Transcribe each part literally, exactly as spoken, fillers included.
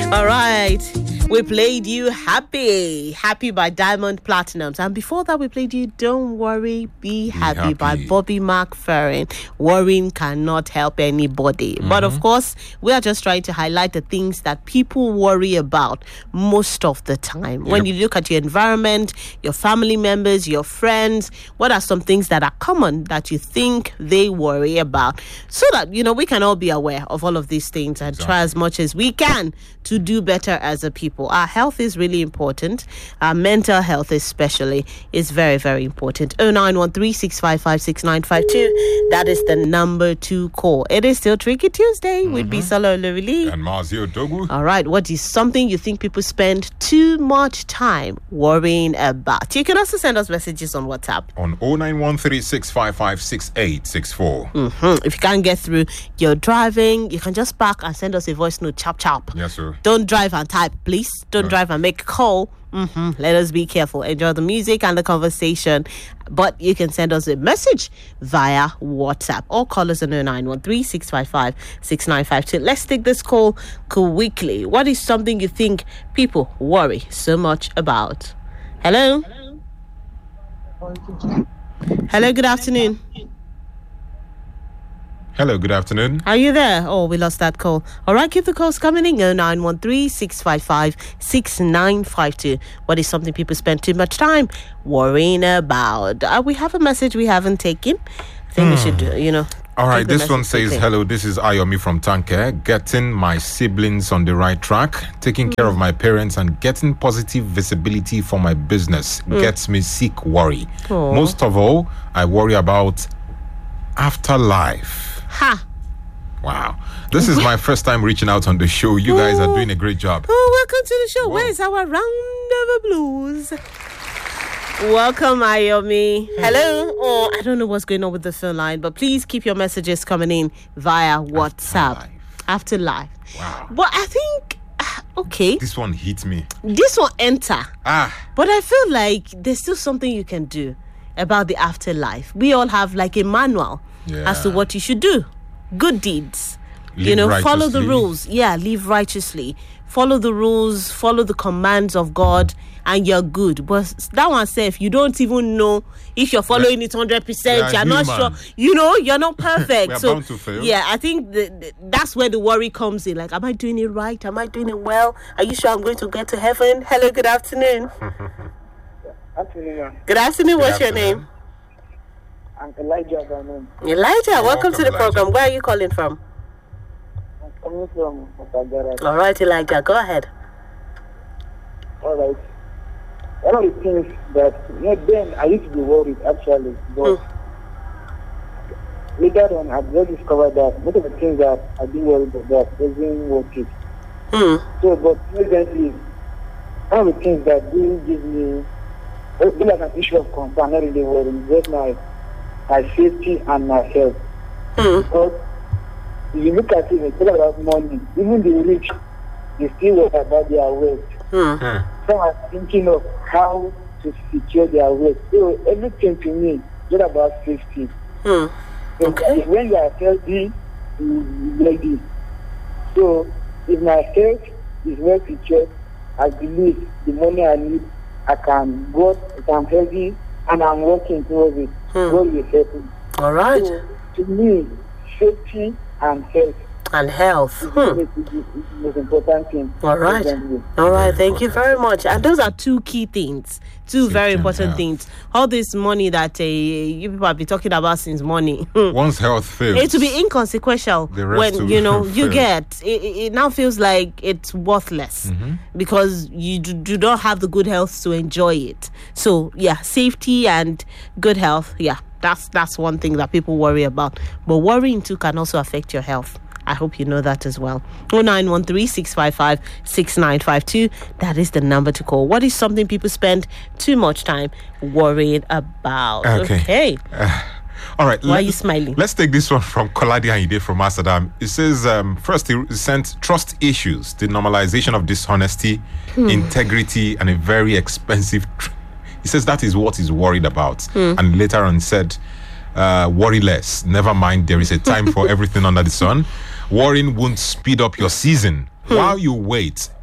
All right. We played you Happy. Happy by Diamond Platinums. And before that, we played you Don't Worry, Be, be happy, happy by Bobby McFerrin. Worrying cannot help anybody. Mm-hmm. But of course, we are just trying to highlight the things that people worry about most of the time. Yep. When you look at your environment, your family members, your friends, what are some things that are common that you think they worry about? So that, you know, we can all be aware of all of these things and exactly. try as much as we can to do better as a people. Our health is really important. Our mental health especially is very, very important. oh nine one three, six five five, six nine five two. That is the number to call. It is still Tricky Tuesday mm-hmm. with Bisola Olorili. And Mazio Dogu. All right. What is something you think people spend too much time worrying about? You can also send us messages on WhatsApp. On oh nine one three, six five five, six eight six four. Mm-hmm. If you can't get through, you're driving, you can just park and send us a voice note. Chop, chop. Yes, sir. Don't drive and type, please. Don't no. drive and make a call. Mm-hmm. Let us be careful. Enjoy the music and the conversation. But you can send us a message via WhatsApp or call us on oh nine one three, six five five, six nine five two. Let's take this call quickly. What is something you think people worry so much about? Hello? Hello, Hello good afternoon. Hello, good afternoon. Are you there? Oh, we lost that call. All right, keep the calls coming in. oh nine one three, six five five, six nine five two. What is something people spend too much time worrying about? Uh, we have a message we haven't taken. I think hmm. we should, uh, you know. All right, this one says, hello, this is Ayomi from Tanke. Getting my siblings on the right track, taking mm. care of my parents, and getting positive visibility for my business mm. gets me sick worry. Aww. Most of all, I worry about afterlife. Ha! Wow. This is my first time reaching out on the show. You oh. guys are doing a great job. Oh, welcome to the show. Whoa. Where is our round of applause? Welcome, Ayomi. Hello. Oh, I don't know what's going on with the phone line, but please keep your messages coming in via WhatsApp. Afterlife. Afterlife. Wow. But I think, okay. This one hit me. This one enter. Ah. But I feel like there's still something you can do about the afterlife. We all have like a manual yeah. as to what you should do. Good deeds. Live you know, follow the rules. Yeah, live righteously. Follow the rules, follow the commands of God, and you're good. But that one says, you don't even know if you're following it one hundred percent. You're human. Not sure. You know, you're not perfect. We're so, bound to fail. Yeah, I think the, the, that's where the worry comes in. Like, am I doing it right? Am I doing it well? Are you sure I'm going to get to heaven? Hello, good afternoon. Afternoon. Good afternoon. What's Good your afternoon. name? I'm Elijah Banon. Elijah, welcome, welcome to the Elijah. program. Where are you calling from? I'm coming from Otagara. All right, Elijah, go ahead. All right. One of the things that, you know, then I used to be worried actually, but mm. later on I've just discovered that most of the things that I do worry about doesn't work it. Mm. So, but presently, one of the things that do give me, it's like an issue of concern, not really worry, just my my safety and my health. Mm. Because if you look at it, it's all about money. Even the rich, they still worry about their wealth. Mm. Mm. So I'm thinking of how to secure their wealth. So everything to me is all about safety. Mm. So Okay. when you are healthy, you are ready. So if my health is well secured, I believe the money I need, I can work, I'm healthy, and I'm working towards it. Hmm. God will help me. All right. So, to me, safety and health And health. is Hmm. the the most important thing. All right. Presently. All right. Thank you very much. And those are two key things. Two Safety very and important health. things. All this money that uh, you people have been talking about since morning. Once health fails, It will be inconsequential The rest when will you know you fail. get it, it it now feels like it's worthless Mm-hmm. because you do, do not have the good health to enjoy it. So yeah, safety and good health, yeah, that's that's one thing that people worry about. But worrying too can also affect your health. I hope you know that as well. oh nine one three, six five five, six nine five two. That is the number to call. What is something people spend too much time worrying about? Okay. Okay. Uh, all right. Why let- are you smiling? Let's take this one from Kolade Ayinde from Amsterdam. It says, um, first, he sent trust issues, the normalization of dishonesty, Hmm. integrity, and a very expensive. Tr- he says that is what he's worried about. Hmm. And later on said, uh, worry less. Never mind, there is a time for everything under the sun. Worrying won't speed up your season. Hmm. While you wait,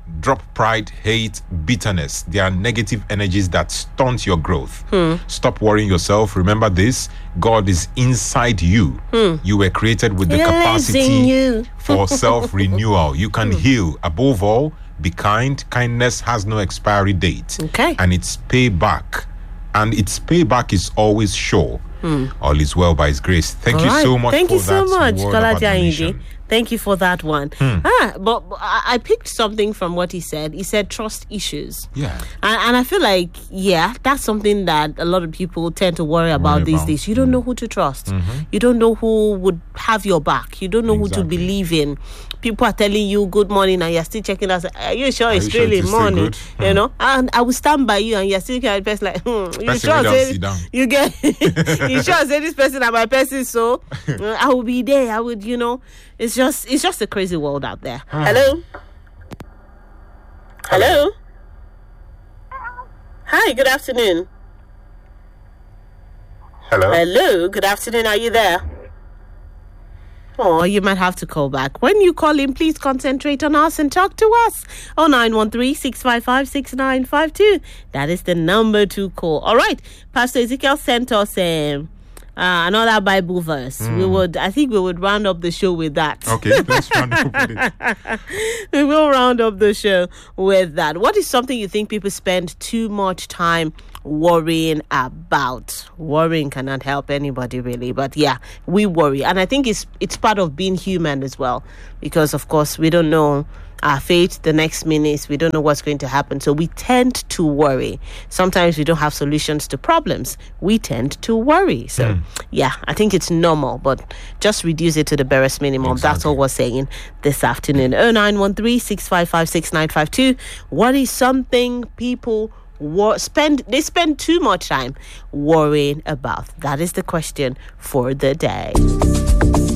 Drop pride, hate, bitterness. They are negative energies that stunt your growth. Hmm. Stop worrying yourself. Remember this: God is inside you. Hmm. You were created with the He capacity for self-renewal. You can hmm. heal. Above all, be kind. Kindness has no expiry date. Okay. And its payback. And its payback is always sure. Hmm. All is well by His grace. Thank all you right. so much Thank for you so that much, word of admonition. Thank you for that one. Hmm. Ah, but, but I picked something from what he said. He said trust issues. Yeah. And, and I feel like, yeah, that's something that a lot of people tend to worry about worry these about. days. You don't mm. know who to trust. Mm-hmm. You don't know who would have your back. You don't know exactly. who to believe in. People are telling you good morning and you're still checking us. Are you sure are it's you really sure morning? You mm. know? And I will stand by you and you're still kind of person like, hmm, you person sure say you get you sure say this person are my person, so uh, I will be there. I would, you know. It's just it's just a crazy world out there. Ah. Hello? Hello? Hi, good afternoon. Hello? Hello, good afternoon. Are you there? Oh, you might have to call back. When you call in, please concentrate on us and talk to us. oh nine one three, six five five, six nine five two. That is the number to call. All right. Pastor Ezekiel sent us um, uh, another Bible verse. Mm. We would, I think we would round up the show with that. Okay, let's round up with it. We will round up the show with that. What is something you think people spend too much time worrying about? Worrying cannot help anybody really, but yeah, we worry, and I think it's it's part of being human as well, because of course we don't know our fate the next minute. We don't know what's going to happen, so we tend to worry. Sometimes we don't have solutions to problems. We tend to worry. So mm. yeah, I think it's normal, but just reduce it to the barest minimum. Exactly. That's all we're saying this afternoon. oh nine one three, six five five, six nine five two. What is something people War, spend they spend too much time worrying about? That is the question for the day.